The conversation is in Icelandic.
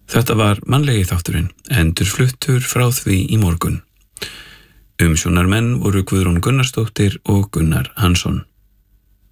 Þetta var mannlegi þátturinn, endurfluttur frá því í morgun. Umsjónarmenn voru Guðrún Gunnarsdóttir og Gunnar Hansson.